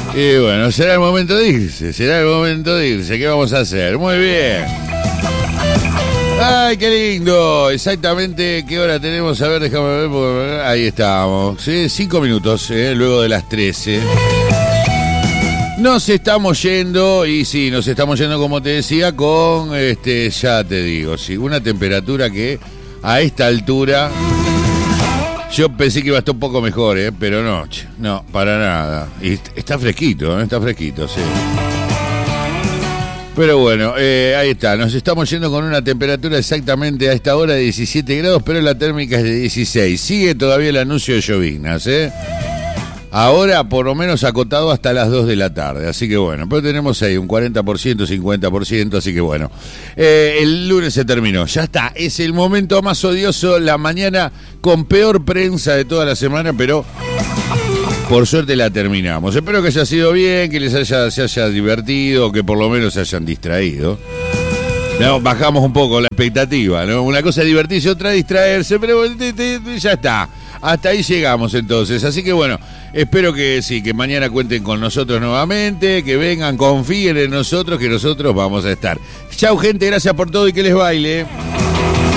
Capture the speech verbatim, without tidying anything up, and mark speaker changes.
Speaker 1: Y bueno, será el momento de irse, será el momento de irse. ¿Qué vamos a hacer? Muy bien. ¡Ay, qué lindo! Exactamente, ¿qué hora tenemos? A ver, déjame ver. Porque... ahí estamos. ¿Sí? Cinco minutos, ¿eh? Luego de las trece. Nos estamos yendo, y sí, nos estamos yendo, como te decía, con, este, ya te digo, sí, una temperatura que a esta altura... Yo pensé que iba a estar un poco mejor, ¿eh? Pero no, no, para nada. Y está fresquito, ¿eh? Está fresquito, sí. Pero bueno, eh, ahí está. Nos estamos yendo con una temperatura exactamente a esta hora de diecisiete grados, pero la térmica es de dieciséis. Sigue todavía el anuncio de lloviznas, ¿eh? Ahora por lo menos acotado hasta las dos de la tarde, así que bueno, pero tenemos ahí un cuarenta por ciento, cincuenta por ciento, así que bueno, eh, el lunes se terminó, ya está, es el momento más odioso, la mañana con peor prensa de toda la semana, pero por suerte la terminamos. Espero que haya sido bien, que les haya, se haya divertido, que por lo menos se hayan distraído. No, bajamos un poco la expectativa, ¿no? Una cosa es divertirse, otra distraerse, pero ya está. Hasta ahí llegamos entonces, así que bueno, espero que sí, que mañana cuenten con nosotros nuevamente, que vengan, confíen en nosotros, que nosotros vamos a estar. Chau gente, gracias por todo y que les baile.